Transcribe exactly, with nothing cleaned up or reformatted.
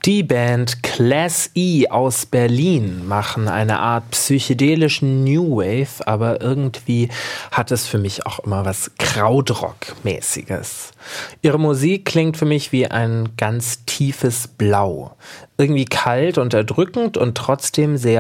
Die Band Class E aus Berlin machen eine Art psychedelischen New Wave, aber irgendwie hat es für mich auch immer was Krautrock-mäßiges. Ihre Musik klingt für mich wie ein ganz tiefes Blau. Irgendwie kalt und erdrückend und trotzdem sehr